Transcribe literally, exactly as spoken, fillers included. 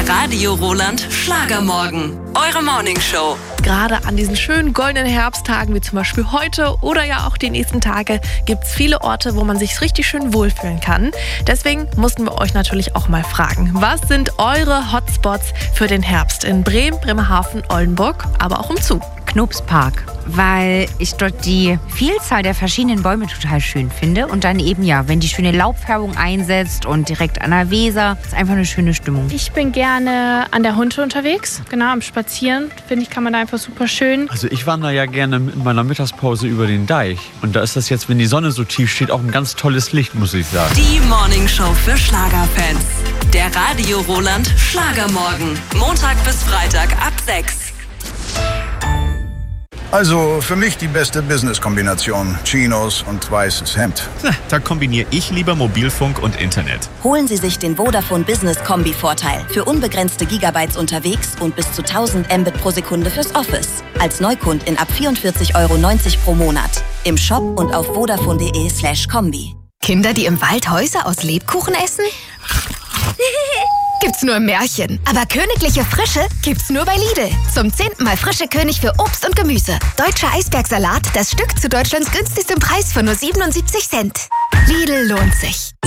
Radio Roland Schlagermorgen. Eure Morningshow. Gerade an diesen schönen goldenen Herbsttagen, wie zum Beispiel heute oder ja auch die nächsten Tage, gibt es viele Orte, wo man sich richtig schön wohlfühlen kann. Deswegen mussten wir euch natürlich auch mal fragen, was sind eure Hotspots für den Herbst in Bremen, Bremerhaven, Oldenburg, aber auch umzu? Knupspark, weil ich dort die Vielzahl der verschiedenen Bäume total schön finde und dann eben ja, wenn die schöne Laubfärbung einsetzt und direkt an der Weser, ist einfach eine schöne Stimmung. Ich bin gerne an der Hunte unterwegs, genau am Spazieren, finde ich, kann man da einfach super schön. Also ich wandere ja gerne in meiner Mittagspause über den Deich und da ist das jetzt, wenn die Sonne so tief steht, auch ein ganz tolles Licht, muss ich sagen. Die Morningshow für Schlagerfans. Der Radio Roland Schlagermorgen. Montag bis Freitag ab sechs. Also für mich die beste Business-Kombination. Chinos und weißes Hemd. Na, da kombiniere ich lieber Mobilfunk und Internet. Holen Sie sich den Vodafone Business Kombi-Vorteil. Für unbegrenzte Gigabytes unterwegs und bis zu tausend Mbit pro Sekunde fürs Office. Als Neukundin ab vierundvierzig Euro neunzig pro Monat. Im Shop und auf vodafone.de slash Kombi. Kinder, die im Wald Häuser aus Lebkuchen essen? Gibt's nur im Märchen. Aber königliche Frische gibt's nur bei Lidl. Zum zehnten Mal frische König für Obst und Gemüse. Deutscher Eisbergsalat, das Stück zu Deutschlands günstigstem Preis von nur siebenundsiebzig Cent. Lidl lohnt sich.